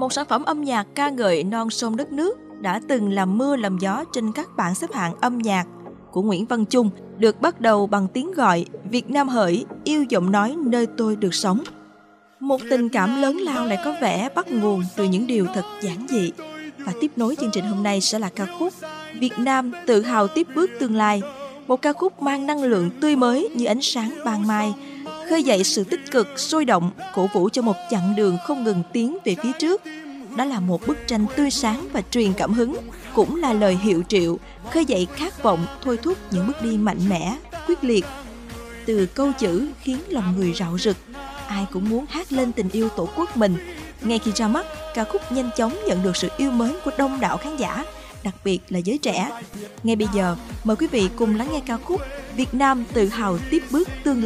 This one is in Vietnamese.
một sản phẩm âm nhạc ca ngợi non sông đất nước đã từng làm mưa làm gió trên các bảng xếp hạng âm nhạc của Nguyễn Văn Chung, được bắt đầu bằng tiếng gọi Việt Nam hỡi, yêu giọng nói nơi tôi được sống. Một tình cảm lớn lao lại có vẻ bắt nguồn từ những điều thật giản dị. Và tiếp nối chương trình hôm nay sẽ là ca khúc Việt Nam tự hào tiếp bước tương lai, một ca khúc mang năng lượng tươi mới như ánh sáng ban mai, khơi dậy sự tích cực, sôi động, cổ vũ cho một chặng đường không ngừng tiến về phía trước. Đó là một bức tranh tươi sáng và truyền cảm hứng, cũng là lời hiệu triệu, khơi dậy khát vọng, thôi thúc những bước đi mạnh mẽ, quyết liệt. Từ câu chữ khiến lòng người rạo rực, ai cũng muốn hát lên tình yêu tổ quốc mình. Ngay khi ra mắt, ca khúc nhanh chóng nhận được sự yêu mến của đông đảo khán giả, đặc biệt là giới trẻ. Ngay bây giờ, mời quý vị cùng lắng nghe ca khúc Việt Nam tự hào tiếp bước tương lai.